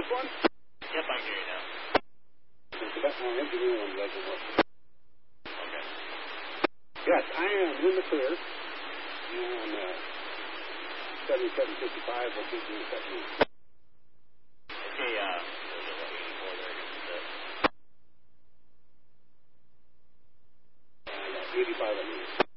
one? Yep, I'm here now. Okay, that one engineer one doesn't work. Okay. Yes, I am in the clear. And 7755 will keep me in second. Okay, And 85 on me.